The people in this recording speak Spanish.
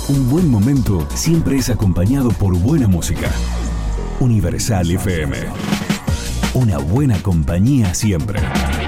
Un buen momento siempre es acompañado por buena música. Universal FM. Una buena compañía siempre.